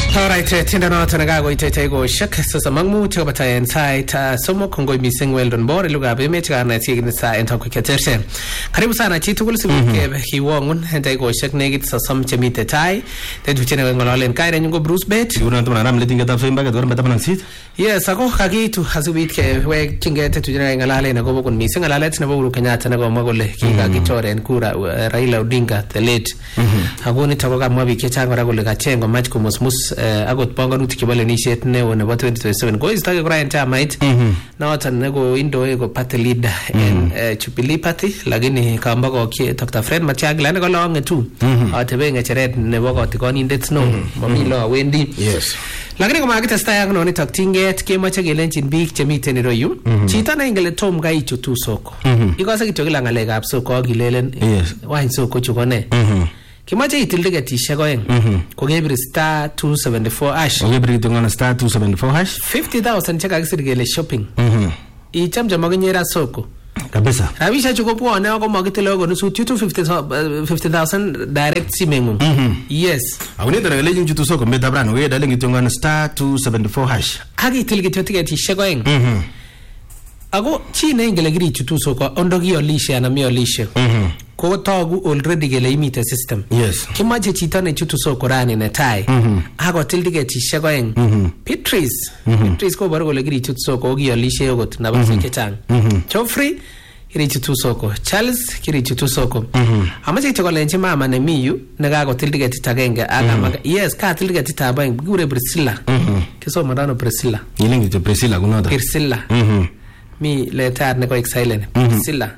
Alright, tienda noto nagago ite go shak sasa mangmu chaba ta inside somo kongo mising weldon bore luga be me chana sigin sa ento ko keterse. Karibu sana chitu gul sibuke hiwongun henta go shak negit sa som chemite tai te duchene ngolalen kaire nyugo Bruce Bet. Yuna to ram letinga ta femba ga dorma ta nsit. Yes, ako kagitu hasubit ke we chingete tujina ngalale na go kun mising ngalale na bo Kenyatta na go magole ki ga gitoren kura Raila Odinga the late. Agoni tagoga mwabi ke changora gole ga chengo match kumusmus agot panganutik kibale nishet neo nebo 2027 go istake kura enta might na watan nego indo ego party leader in Jubilee party lakini kamba go ki Dr. Fred Matiang'i nego longe tu atebe ngecheret nebo gotikoni indet no mamilo wendi yes lakini kama akitesta yakno ni taktinget kemache kelenchin biik chemiten iroyu chito na ingele tom ga ichutu soko ikose kityo kila ngalekab soko akilelen wany soko chukone kimache itil tiketishek oeng kokebir star 274 hash kokebir kitongana star 274 hash 50,000 chekakisir kele shopping ichamcham akinyera soko kabisa rabisha chuko bwone ako makitile ko nusu 50,000 direct simengung yes awuni tara kele chutu soko meta brano we dale kitongana star 274 hash akitil kityo tiketishek oeng ako chi ne ingele kiri chutu soko ondoki olishe ana mi olishe ko tagu already gele imite system yes kimache chito ne chutu soko rani ne tai ako til tiketishek oeng Pitris ko baro kole kiri chutu soko okiolishe yogot na basi kechang Joffrey kiri chutu soko Charles kiri chutu soko amache chokolenchi mama ne miyu ne kako til tiketit agenge aga yes ka til tiketit abaeng gure Priscilla kisoma ndano Priscilla ilingi to Priscilla kunoda Priscilla mi letter ne ko silent Priscilla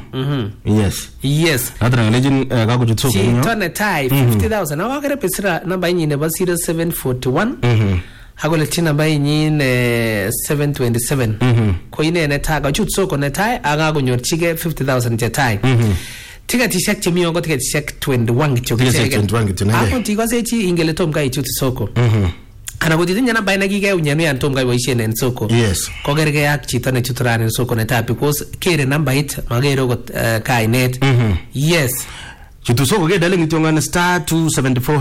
yes adra legend kako chutu soko no tone tai 50,000 na wakere Priscilla namba yinyi ne ba 0741 hagole tina ba yinyi ne 727 ko ine ne taga chutu soko ne tai aga gonyorchige 50,000 je tai tiketishek chemi ongo tiketishek 21 kichokecheke ako tikosechi ingele tom kai chutu soko ana ko tinya na baina gige unyanu ya ntomga boishen en soko yes ko gerge ak chito ne chuturane soko ne tapi because kere number it magero got kainet yes chutu soko ke dale ngitongana star 274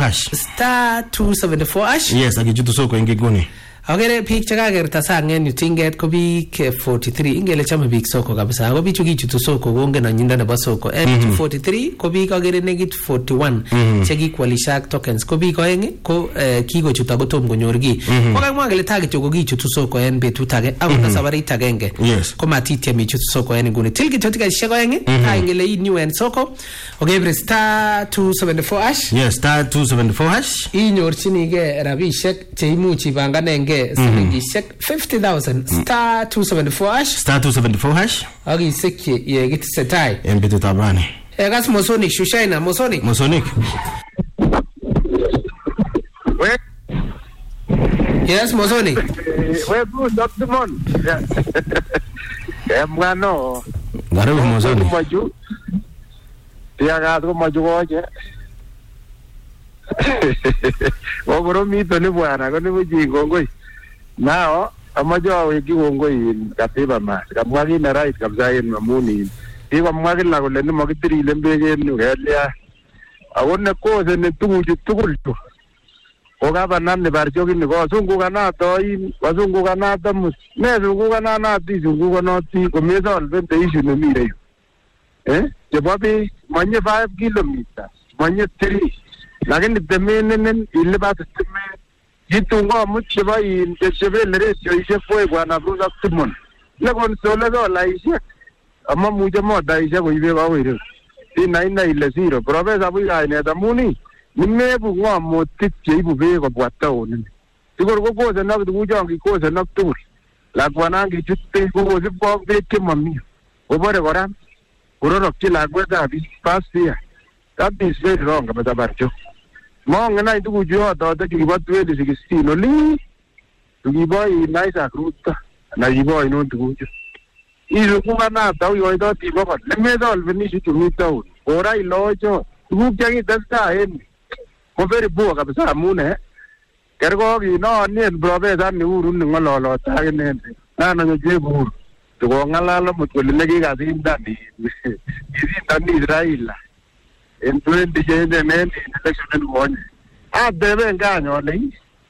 hash yes agi chutu soko ingegoni agere pick chakagerta sangen yutinget ko biik 43 ingele chame biik soko kabisa ko bichu kichutu soko kongen anyinda nebo soko 43 ko biik agere negit 41 chekikwalishak tokens ko biik oeng ko kikochut ako tom konyor ki ko kamwa ngele target ko kichutu soko en betut age ako sabarit agenge ko matitya michutu soko en nguni til kichotika shegoeng ta ingele i new en soko ogebre star 274 hash yes star 274 hash inyorchinige rabishek cheimuchi banganenge Sigishek 50,000 star 274 hash agi sekye ye git setai embeto tabani gas Mosonic Shushaina Mosonic we yes Mosonic we Bruce Dr. Mon emwano garo Mosonic maju tiaga ko maju oje ogoro mito ni bwana ko ni bujingo ngoi nao amajo wiki ngoi katiba mas kamwagi na right kabisa en mamuni iko mwagi la kole ni magitiri lembege ni gelia awone ko se ne tuju tugul tu ogaba nan ne barjogi ni go sungu kana to in wasungu kana tamus ne sungu kana na ti sungu kana ti ko me dol bente isu no mire je babi manye 5 kilometers manye 3 lakini temenen ile batu temen jitungo muche bai chebele resio ise fue bwana Bruce Simon le console go la ise ama muje moda ise go ibe ba wire ina ile zero profesa buya ine damuni nimebu ngwa motit ibu be go bwata oni tigor go go se na du jongi ko se na tur la bwana ngi jutte go se bo be ke mami go bore goran uroro kila gweda bi pasia that is very wrong about barjo monga na ndugu jua tawata kiba 2016 oli tukiba inaisa kruta na ibo ino ndugu izo kuma na taw yo ito tibo ko lemedol venishi tumita ora ilojo tugu kyangi dasta en ko very buo kabisa mune kergo gi no ni brobe da ni uru ni ngololo ta ne na no jebu to ngalalo mutwele legi ga dinda ni Israel en 20 election en one debe engaño le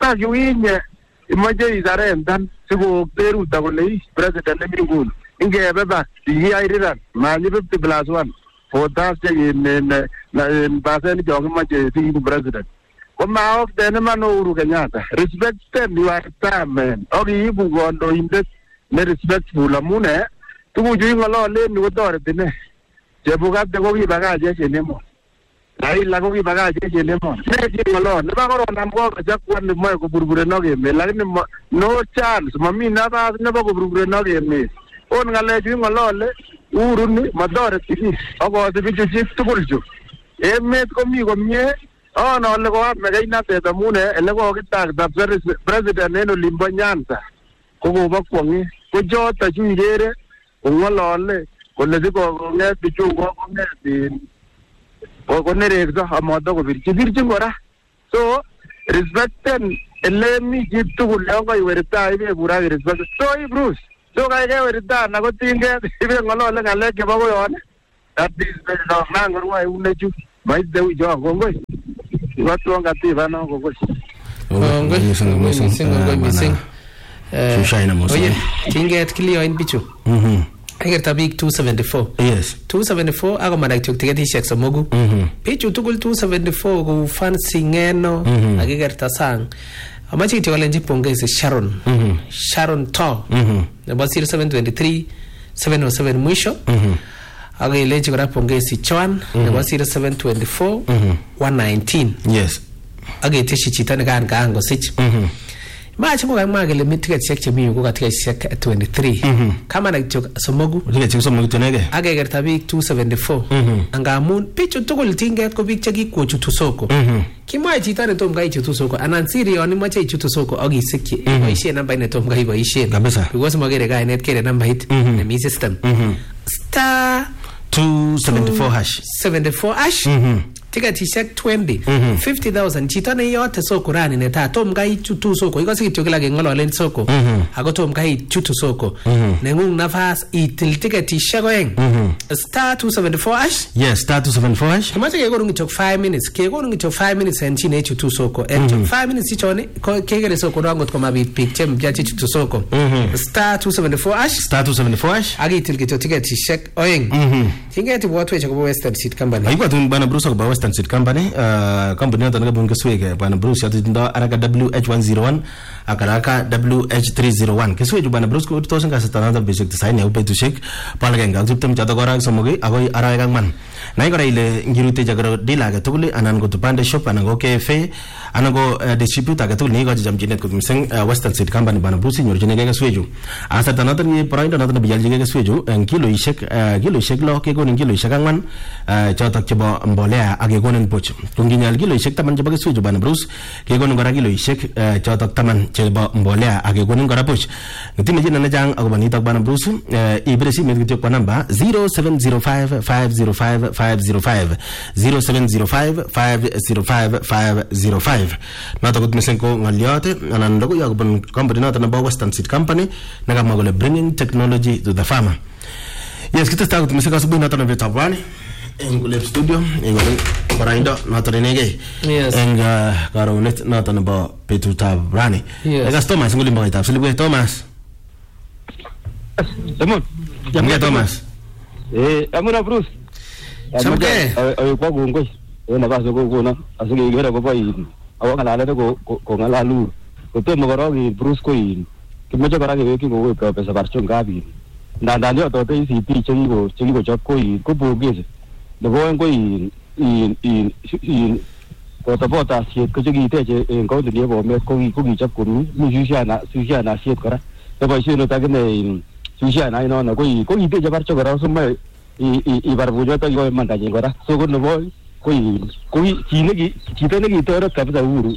staki winye imache isarendan sikokter Ruto kole president nemi nguni ingebe bak sikiairiran manyi 50+1 votas chekin pasen chokimache sikiiku president komaokten iman Uhuru Kenyatta respecten your time man akiibu kandoindet ne respectful amun tuguchu ing'ololen kotoreti ne Chebukate kokibakach en emoni Raila kokibakach en emoni ne king'olol nebo koronam kokachakwan nemoe koburburenok emet lakini no chance mami nafas nebo koburburenok emet on ng'alechu ing'olole Uhuru ni matoreti biik akosibi chik tugul chu emet komi komie on ole koam mekeinatet amun ele kokitakta president en olimbo Nyanza kokobo kwong'et ko choto chu ikere kong'olole kole sikong'et bichu kong'et konerekso amotokobirchin kora so respecten ele mi chi tugul yon kaiwerita ibebur ak respect so Bruce so kaikewirita ana kotinget ibeng'olole ng'alek chebo koyon that is mangorwa eunechu maite ucho kongoi iwatuon katiba no kongoi missing oye tinget kilioin bichu agerta biik 274 yes 274 ako manakchok tiketishek somogu bichu tugul 274 kou fancy ngeno akikerta sang amache kityo kolenji pongezi Sharon To nebo 0723 707 mwisho akelechi kora pongezi Joan nebo 0724 119 yes aketeshi chito nekaan kosich maache kokamwa kele mi tiketishek chemi yu ko ka tiketishek 23 kama na kityo somogu tiketishek somogu tunege akekerta biik 274 angamun bichu tugul tinget ko biik chekikwochutu soko kimwae chito netom kai chutu soko anan siri yon imache ichutu soko akisikyi boisien nambait netom kai boisien kabisa because magere kainet kere nambait nemi system star 274 hash 74 hash tiketishek 20 50,000 chito ne yote soko rani neta tom kai chutu soko ikose kityo kila keng'ololen soko ako tom kai chutu soko nengung nafas itil tiketishek oeng star 274 hash yes star 274 hash kimache kekonon kityo 5 minutes kekonon kityo 5 minutes en chi ne chutu soko en 5 minutes ichoni kekere soko rangot komabit biik chempya che chutu soko star 274 hash star 274 hash akitil kityo tiketishek oeng tingeti bwatweche kobo Western Seed Company aibwatun bana Bruce kobo Western Seed Company company noto nekabun keswek bana Bruce yatindo araka WH101 akaraka WH301 keswechu bana Bruce ko tosen kasitana bishek design ya upetushek palageng ak tiptem chato korak somogi akoi arawek ang'wan nai kora ile ngirute jakoro deal age tugul anan ko tupande shop anan ko cafe anan ko distributor age tugul neikochi chamchinet kot mising Western Seed Company bana Bruce nyorchinigei keswechu asata noto ni poroindo noto nebiyaljigei keswechu en kiloishek lo kekonin kiloishek ang'wan chotok chebo mbolea ak kekonin buch kunginyal kiloishek 10 chebo keswechu bana Bruce kekonin kora kiloishek chotok 10 chebo mbolea ak kekonin kora buch ngitinye china nechang akobo nitok bana Bruce ibire simet kityo kwa namba 0705505505 0705505505 noto kot mising ko ng'olyot anan logoiyo kobun company noto nebo Western Seed Company nekamwa kole bringing technology to the farmer. Yes, kitestai kot mising asubuhi noto nebo tabwani en Kulep studio en baraindo noto nenegei en karonet noto nebo betutab rani. Egas Thomas nguli mbakaitab silibwe Thomas. Thomas. Amuna Bruce. Chamke. Kwa kongoi. Nabas ko kono asikegere kobo yin. Awo ng'alalet ko ng'alalu. Kotomo korok Bruce ko yin. Kimeche kora kewekyi kowe Professor Barchon Gabi. Ndandan yotote ICT chekikochop ko yin ko pongezi. Nebo oeng ko yin bota siet ko chekiteche en county nebo Bomet ko kichop komie. Mi Sushana siet kora. Neboisien akine Sushana inono ko kiteche Barchon kora sumoe ibar bujoto yo mandanyin kora. So ko nebo chito nekitoret kabisa Uhuru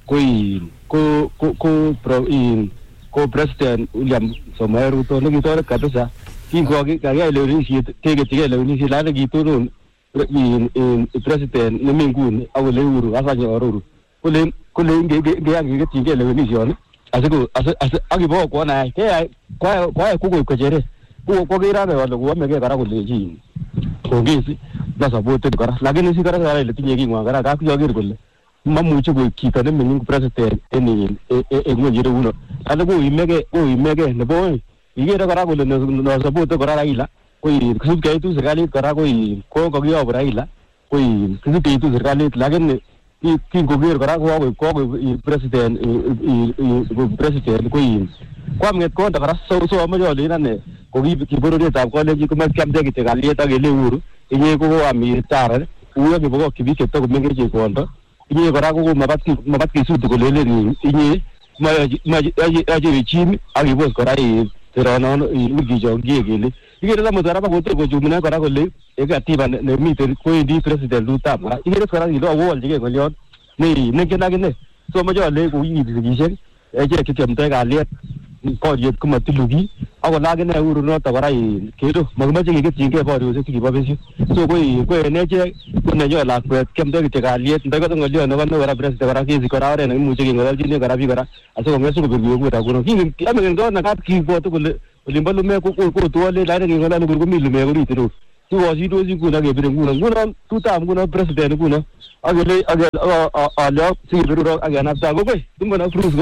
ko President William Samoei Ruto nekitoret kabisa kakiyai lewenisiet tekechigei lewenisiet lakini kitonon President nemi nguni akole Uhuru asanye aruru kole ngeyakiketyingei lewenisioni akibo konai kwai kukoib kochere kokirame wale kuamegei kora kolechin kongezi na support kora lakini si kora ile tinye kingwan kora kakiyoker kole mamuche koik chito neming'in president en ng'weny ireuno ale koimege nebo oeng ikere kora kole nosopote kora Raila kisib keitu serikalit kora ko kakiyobu Raila kisib keitu serikalit lakini kingoker kora kokoib president kwamng'et konda kora so amache alen ane kokibororietab kolenjin komakiamde kityo kalyet ak ele Uhuru inye kokoam tare uyo kibokokyi biik chetokomengechen kondo inye kora mabat kesutu kolelen inye mache rechim ak ibos kora teronon urkichongie kele ikere samot kora bakotor kochumune kora kole katiba nemiten kowendi president Rutab kora ikere kora kile awoljigei ng'oliot nengen akine so amache ale kokikisikishek echek chekiamdoi kalyet boriet komatilu kiy akole akine Uhuru noto kora kedo makimache keketchingei boriosiek chekibo besio so ko en echek ko nenyo lakwet kiamdoi kityo kalyet ndakot ng'oliot nebo ne kora president kora kesich kora oret nekimuche keng'ololchine kora biik kora asikong'et sikobirwech kura kuno kiamen kot nakat kibwote kole olimbo lumek kotuole lakini keng'olol Uhuru komi lumek orit ireu sikositosi nguno kebire nguno tutab nguno president nguno akele alyo sikebiruro akenapta kongoi tumbo Bruce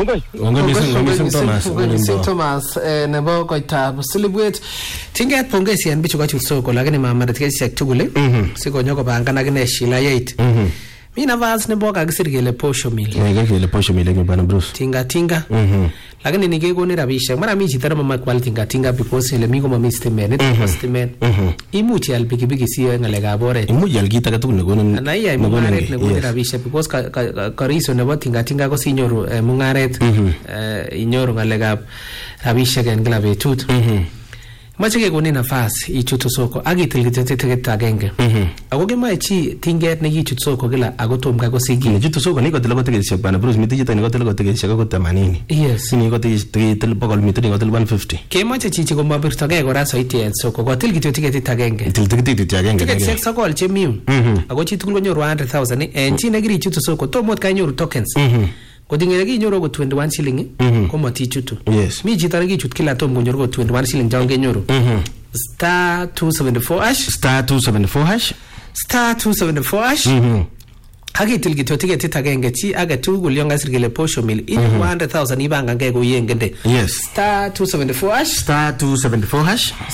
kongoi mising Thomas nebo koitab silibwet tinget pongezi en bichu kochut soko lakini mamaret kesisiek tugul sikonyo kopangan akine Sheila Yeit mi nafas nebo kakisir kele posho mill en Bwana Bruce tinga lakini nikekoni rabishek mara mi chito nemama kwal tinga because ile mi komami stimet nito stimet imuch ial pikipiki siyo ng'alekab oret imuch ial kit age tugul nekonin ana iyai mung'aret nekoni rabishek because koriso nebo tinga ko sinyoru mung'aret inyoru ng'alekab rabishek en kila betut mache kekoni nafas ichut soko ak itil ticket agenge ako kemoe chi tinget nekichut soko kila ako tom kai kosiki nechut soko niko tilo kotekeshek Bwana Bruce miti chito niko tilo kotekeshek ako 80 yes niko til bokol miti niko til 150 kemoche chichi komabirtogei kora soiti en soko kotil kityo tiketit agenge til tiketit agenge tiketishek sokol chemiu ako chi tugul konyoru 100,000 en chi nekirichut soko tomot kainyoru tokens kotingere kinyoru ko 21 shilling ko matichutu mi chito nekichut kila tom konyoru ko 21 shilling jon kenyoru star 274 hash akitil kityo tiketit agenge chi age tugul yon kasir kele posho mill 100,000 ibangangei koyengende star 274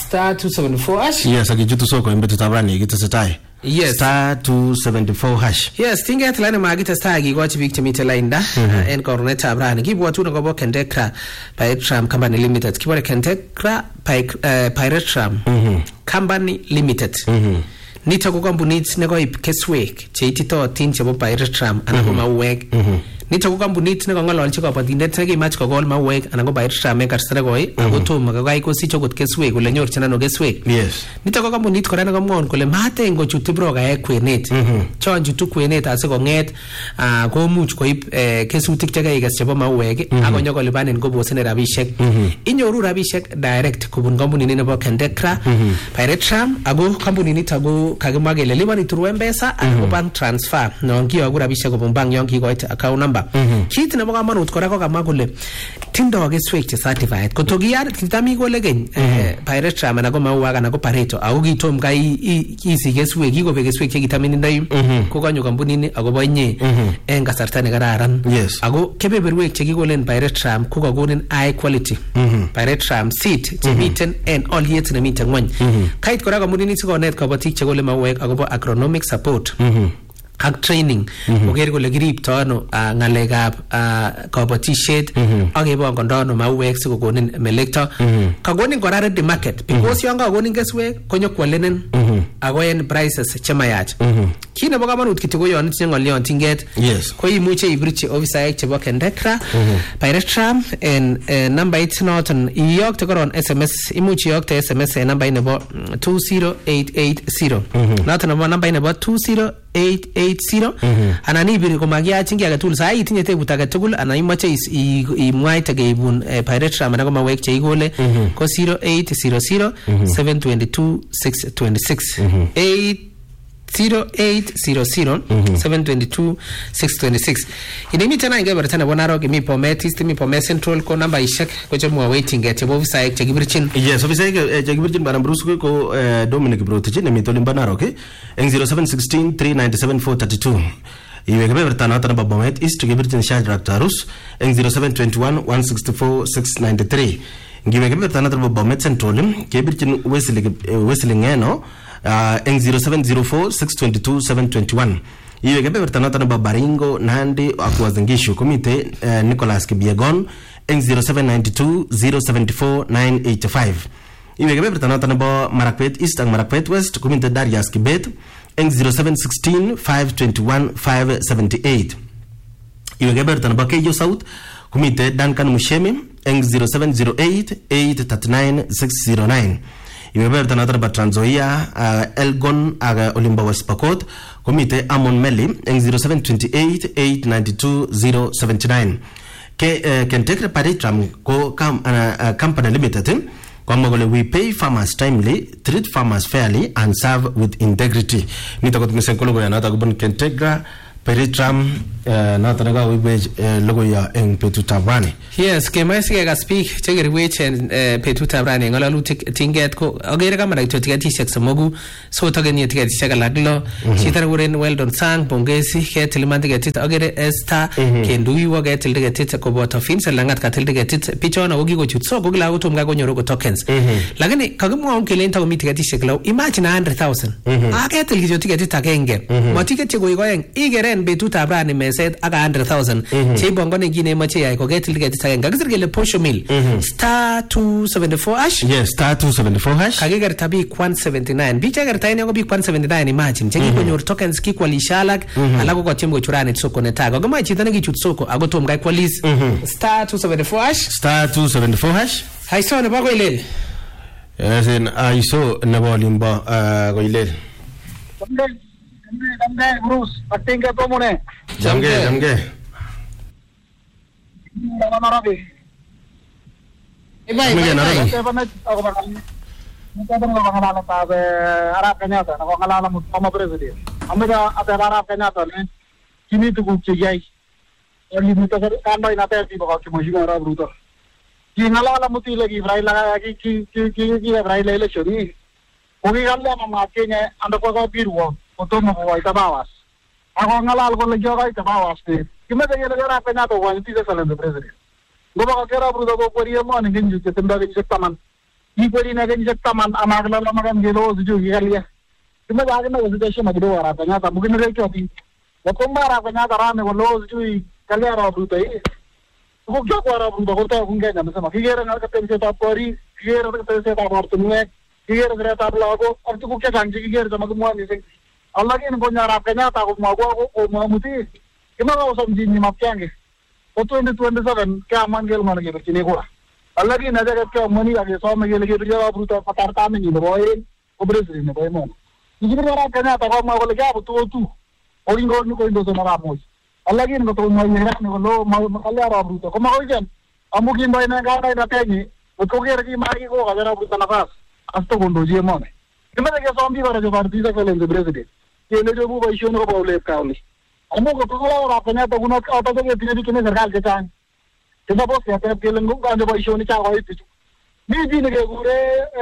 hash yes akichutu soko en betutab rani kitesetai yes star 274 hash yes tinget lane makitestai kikochi biik chemite lainda en korunetab rani kibwotun akobo Kendekra Piretram Company Limited kibore Kendekra Piretram Company Limited nito ko kampunit nekoib keswek cheititootin chebo Piretram anan ko mauwek nito ko kampunit nekong'ololchi kabatindet nekimach kokol mauwek anan ko Piretram en kasarta nekoi ako tomo kokai kosich okot keswek kole nyorchin ano keswek nito ko kampunit kora nekamwaun kole maten kochut brokaek kwenet chon chutu kwenet asikong'et komuch koib kesutik chekaiges chebo mauwek akonyo kolipanin kobosene rabishek inyoru rabishek direct kobun kampunit nebo Kendekra Piretram ako kampunit nito ko kakimwa kele lipani through M-Pesa anan ko bank transfer non kiyoku rabishek kobun bank yon kikoit account number kit nebo kamanut kora ko kamwa kole tindo keswek che certified kotokiyar kitami kole keny Piretram anan ko mauwek anan ko Pareto ako kitom kai isi keswek kikobek keswek chekitamindoi ko kanyo kampunini akobo inye en kasarta nekararan ako kebeberwek chekikolen Piretram ko kakonin high quality Piretram seed chemiten en oliet nemiten ng'wony kait kora kampunini sikonet kabatik chekole mauwek akobo agronomic support ak training koker kole kiripto ano ng'alekab kabatishet ak kebongondo ano mauwek sikokonin melekto kakonin kora ready market because yon kakonin keswek konyokwolenen ako en prices chemayach kit nebo kamanut kityo ko yon itinye ng'olyon tinget ko imuche ibirchi ofisaek chebo Kendekra Piretram en nambait noton iyokte koron SMS imuch iyokte SMS en nambait nebo 20880 noton nebo nambait nebo 20880 anan ibir komakiyachin ki age tugul saa itinye tebut age tugul anan imoche imwaite keibun Piretram anan ko mauwek cheikole ko 0800 722 626 0800 722 626 inimi tena ingeberta nebo Narok mi Bomet East mi Bomet Central ko nambaishek ko chemwa waiting get chebo ofisaek chekibirchin ofisaek chekibirchin Bwana Bruce ko Dominic Brotich nemi tolimba Narok en 0716 397 432 iwe kebeberta noton nebo Bomet East kebirchin Shadrack Tarus eng 0721 164 693 ngiwe kebeberta noton nebo Bomet Central kebirchin Wesley Ngeno eng 0704 622 721 iwe kebeberta noton nebo Baringo Nandi ak Uasin Gishu komite Nicholas Kibiegon eng 0792 074 985 iwe kebeberta noton nebo Marakwet East ak Marakwet West komite Darius Kibet eng 0716 521 578 iwe kebeberta nebo Keyo South komite Duncan Mushemi eng 0708 839 609 iwe kebeberta noton nebo Trans Nzoia Elgon ak Olimbo West Pokot komite Amon Meli eng 0728 892 079 Kentekre Paritram ko company limited we pay farmers timely, treat farmers fairly, and serve with integrity. Nita kot ngisen kologo ya nata kubun Kentegra Peritram nata naga wibe logo ya eng Petutab Rani. Yes, kemaisi kega speak chegeri wechen Petutab Rani ngalalu tinget ko agere kamera ito tigatishek samogu so tageni tigatishek alaglo chitara uren Weldon Sang pongezi ke tilimandi getit agere Esther kendui wage tilde getit ko bota fins langat ka tilde getit pichona wogi go chutso go la utum ga go nyoro go tokens lakini kagimwa onkele nta mi tigatishek law imagine 100,000 age tilge jo tigatit agenge ma tiget go igoyen igeren Petutab Rani meset aga 100,000 chebongone gine mache yai ko getil tigatit agenge gizirgele posho mil star 274 hash yes star 274 hash kageger tabi 179 bicha ger tayne go bi 179 imagine cheki ko nyor tokens ki kwali shalak alago ko timgo churane soko netago gama chitane gi chut soko agotom ga kwalis star 274 hash star 274 hash haiso ne bago ilel yasin aiso ne bolimba go ilel Damde Bruce atinga to mone jamge Narabi ibai Narabi ako bakal ngalala pa Arab Kenyatta ako ngalala mo former president amiga ate Arab Kenyatta ne kini tu kuchiyai oli mito kandoy na tayo dito ko Mheshimiwa Arap Ruto ngalala mo tila gi Ibrahim laga ki Ibrahim election ni ukikalya mama Kenya ando ko biruo otomo ko itabawas ako ngalala ko legyo ko itabawas ni kimete yele Arab Kenyatta ko ni tisa salendo president goba ka Arap Ruto ko poriya mo ni ginju ke temba gi taman ipori na ginju taman amagla la magan gelo ju gigalia kimete agna ko deshe magdo Arab Kenyatta mugin re ko ti watomba Arab Kenyatta rame ko lo ju kalya Arap Ruto ko jo ko Arap Ruto ko ta kungenya mesama kigera ngal ka temse ta pori kigera ka temse ta bartume kigera re ta lago ak ko ke ganji kigera ma mo ni se Allah ke ko Arab Kenyatta ko ma ko mamuti kimaka ko samji ni mapyange o 2027 kya mangel man ge chini ko Allah ke na jaga ke mani age so me ge ge Arap Ruto patar ta me ni boy ko president ne boy mo ni ge Arab Kenyatta ko ma ko le ga tu o ringo ni ko indo so ma mo Allah ke ko to mo ni ra ni ko lo ma kala Arab Ruto ko ma ko gen amu ki boy na ga na tengi o ko ge ki ma ki ko ga Arab Ruto na pas asto gondo je mo ne kimete ke so ambi bara jo partida ko le president ये जो वो वैश्यों को प्रॉब्लम का होली हमको को तो आपने तो गुना ऑटो तो ये भी किने सरकार के चांग तो बहुत कहते हैं कि लोगों का जो वैश्यों ने चाह होई थी नी जी ने के पूरे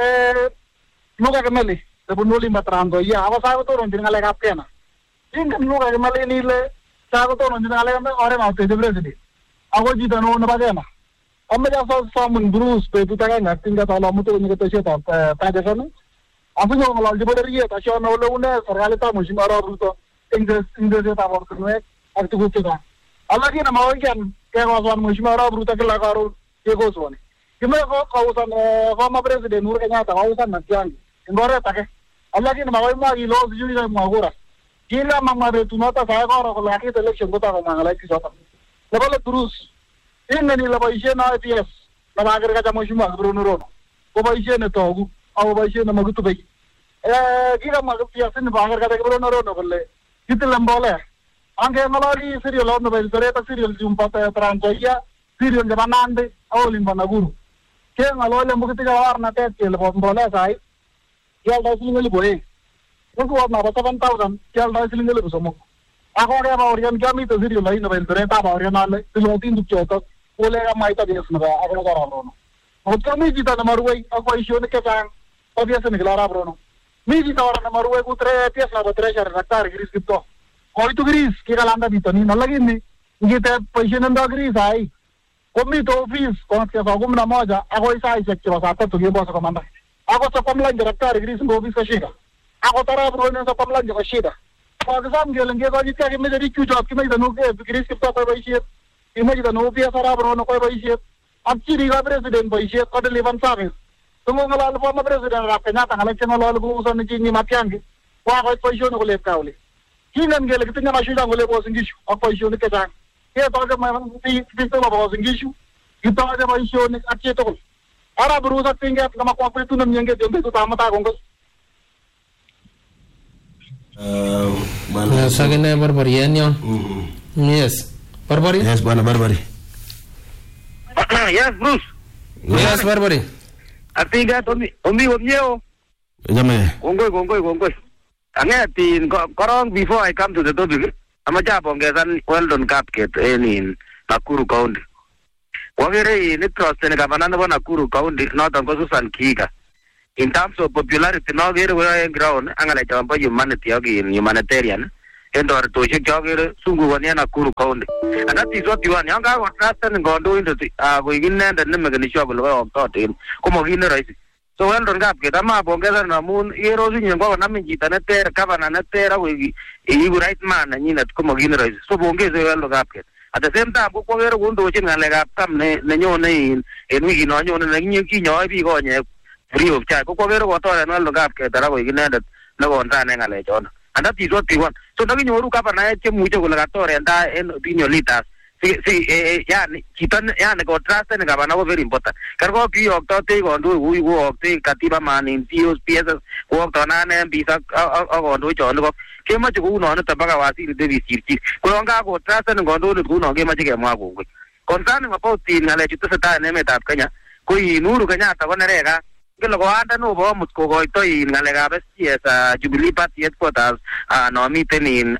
लोग का मले तो बुनोली मतराम तो ये आवाज आवे तो रंजन का लगा आपके ना इन लोग का मले नी ले चाह तो रंजन का लगा में और माउते दे प्रेसिडेंट अब जी तो नो बाजे ना अब मैं जैसा सामन ब्रूस पे तो तक नथिंग का तो मुझे उनके तो से पैसे ना aku jo ngalal di boderiye ta sho no lo une sargale ta Mheshimiwa Arap Ruto ingeze ta bor kunwe ak tu kuchita Allah ki na mawikan ke waswan Mheshimiwa Arap Ruto ke lagaro ke goswani kimwe ko kausan former president Uhuru Kenyatta kausan na kyangi ngore ta ke Allah ki na mawima gi lo ju ni magura kila mama de tunata sa ko ko la ki election ko ta ko mangala ki jota le bole durus inne ni la baishe na IPS la magar ka Mheshimiwa Bruno Rono ko baishe ne togu aw baishe na magutu bai giga magupia sin bagar ka de Bruno Rono bolle kitle mbole ange ngalali serial on bai tereta serial jumpa ta Trans Nzoia serial de banande awlin banaguru ke ngalole mugiti ka warna te ke le bolle sai ya da singali boy ko na 7,000 ya da singali bosomo ako ga ba orian kami to serial lai na bai tereta ba orian ale tilo tin du chota ole ga mai ta des na ba agno ga rono o kami jita na marwai ako isyo ne ka sang obvious ne glara brono mi jita ora na marwai ku tre pies na tre shar raktar gris gito koitu kiris kikalanda bitonin lakini ngiteb boisiet nendo kiris ai komite office kong'etkei saa 11 akoi saisiek chebo saa 3 kemboi sikomanda akot sakwam lunch daktari kiris ngo office ko shida akot arap ronen sakwam lunch ko shida kokisom kele ngekonyitgei kimeche biik chuchot kimeche tanukei kiris Kiptoo koyai boisiet kimeche tanu PS arap rono koyai boisiet ak chirikab president boisiet ko deliver service tungong'ololi former president arap Kenyatta ng'alek cheng'ololi kousoni chinyi Matiang'i kokakoit boisionik kolep kauli kingen kele kitinye mashujaa ngolep Uasin-Gishu ak boisionik chechang ketoche biik chebo Uasin-Gishu kitoche boisionik ak chitugul arap Ruto ak tinget kamakwak betut nemie ngetion betutab mutai kongoi Sagine Barbari yon. Yes. Barbari? Yes, Bwana Barbari. Yes, Bruce. Yes, Barbari. Atinga Omi Omnyeo. Jame. Kongoi. Angetin korong before I come to the topic, amacha pongesan Weldon Kapket in Nakuru County. Wagere ni trust ni gavana nebo Nakuru County noton ko Susan Kiga. In terms of popularity nogere we ground angale chambo humanity ak humanitarian endor toshek jogere sunguwania Nakuru County. And that is what you want. Yang ka trust ni gondo industry ko iginende nemegeni shogolo ko totin komogine raisi. So Weldon Kapket ama pongeza namun yero sinyo ngo namin jita na ter gavana na ter ko igu right man nyina komogine raisi. So pongeza Weldon Kapket. At the same time, ko wero gundo chin ngalegap kam ne nyone en wiki no nyone ne nyiki nyoy bi ko nye free of charge ko wero ko to en Weldon Kapket tara ko iginendet ne ko ndane ngale chon. And that is what we want. So naginyoru gavana che mucho ko lagatore nda en opinion leaders. Yani kitan yani ko trust ne gavana ko very important. Kar ko pi ok to te ko ndu ui ko ok te katiba man in PS ko to na ne bisa ko ndu chon ko kema chu no na tabaga wasiri Davis kirki ko nga ko trust ne gondo ne kuno kema che kema ko concerning about tin ngale chu ta ne metab Kenya ko inuru Kenya ta konerega ngelo ko anda no bo mut ko to in ngale ga bes Jubilee Party headquarters no miten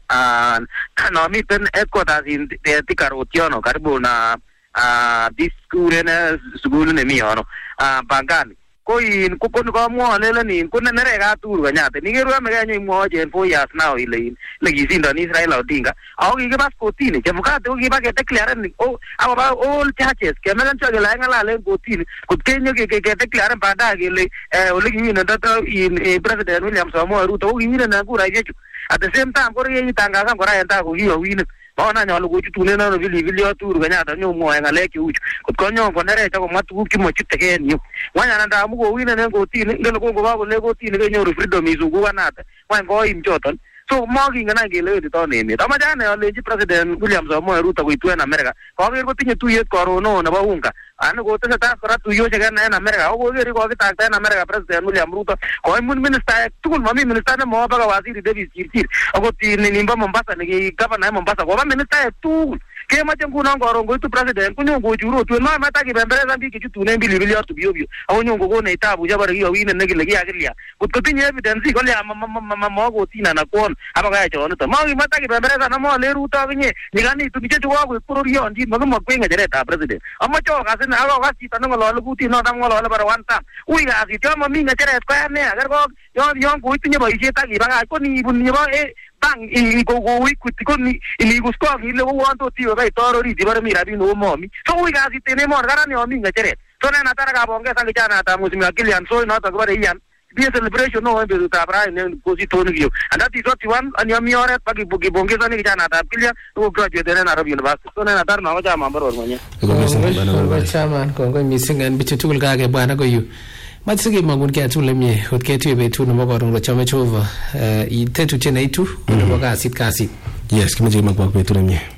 headquarters in Tikarotiono karibu na this school ne miono Pangani ko in ko mo lele ni ko nerega turu Kanyate ni geru me ganyo mo je 4 years now ile gisinda ni Israel Odinga au gi bas kotini je mukate gi ba ke declare ni aba all churches ke melan choge la ngala le kotini kut kenyo ke declare bada ge le ole gi na data in President William Samoei Ruto gi ni na kura yechu at the same time ko ye tangaza ko ra enta ko gi win ona nyalo go chutune na no vili turu Kanyata nyo mo ngale ki uchu kut konyo ko nere ta ko matu ki mo chute ke ni wanya na mu go win na go tini ngelo ko ba le go tini ke nyoru freedom izugu wanata wan go im choton so mogi ngana gele to ne tama jane ole ji President William Samoei Ruto ko itu na America ko ko tinye tuyet korono na ba unga anu go ta kora tuyo che na America go geri ko ta na America President William Ruto ko mun minister tukul mami minister na mo ba waziri Davis Kirkir ko tini nimba Mombasa ni governor Mombasa ko ba minister tukul ke ma tengu na ngoro go itu President kunyo go juro tu na mata ki bembere zambi ki tu ne bili to biobio awu nyongo go na itabu jabara ki wine ne gile ya gilia ko tinye evidence ko le mo go tina na kon aba ga cho no to mo mata ki bembere na mo le Ruto binye ni gani tu biche wa go puro yo ndi mo mo kwenga jere ta President amma cho ga sen aba ga si tango lo guti no dam lo bara wanta ui ga si to mo mi nga jere ko ne agar ko yo go tinye ba ije ta ki ba ga ko ni bun ni ba bang i go ikuti ko ni gusto ile wo wanto tio ba toro ri di bara mira bi no mo mi so ui ga si tenemos gara ni o mi nga jere so na tara ga bonge sang jana ta musimi akilian so no ta bare yan be celebration no be ta bra ne ko si to ni and that is what you want and yami ore pagi bugi bonge sang jana ta akilian to graduate na Arab University so na tar na ja mambar or ngonya ko chairman ko missing and bitu tul ga ke bana go yu matsigi magun ke atule mie hot ke tu be tu no ba ro chome chova I tetu tena itu no ga sit kasi yes kimejima kwa kwetu mie